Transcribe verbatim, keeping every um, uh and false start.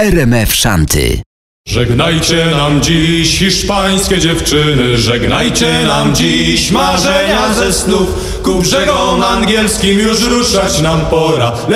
R M F Szanty. Żegnajcie nam dziś hiszpańskie dziewczyny, żegnajcie nam dziś marzenia ze snów, ku brzegom angielskim już ruszać nam pora.